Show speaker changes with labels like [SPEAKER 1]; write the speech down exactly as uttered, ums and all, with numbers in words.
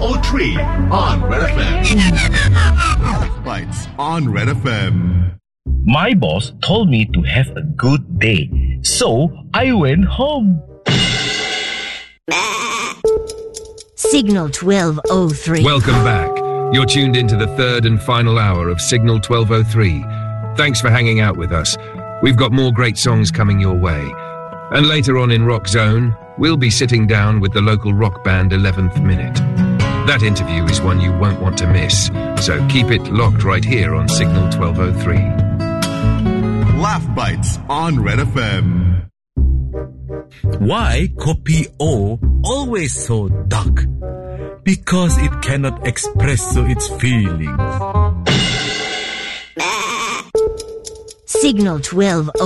[SPEAKER 1] oh three on Red F M. Bites on Red F M.
[SPEAKER 2] My boss told me to have a good day, so I went home.
[SPEAKER 3] Signal twelve oh three.
[SPEAKER 4] Welcome back. You're tuned into the third and final hour of Signal twelve oh three. Thanks for hanging out with us. We've got more great songs coming your way. And later on in Rock Zone, we'll be sitting down with the local rock band eleventh Minute. That interview is one you won't want to miss, so keep it locked right here on Signal twelve oh three.
[SPEAKER 1] Laugh Bites on Red F M.
[SPEAKER 5] Why Kopi O always so dark? Because it cannot express its feelings.
[SPEAKER 3] Signal twelve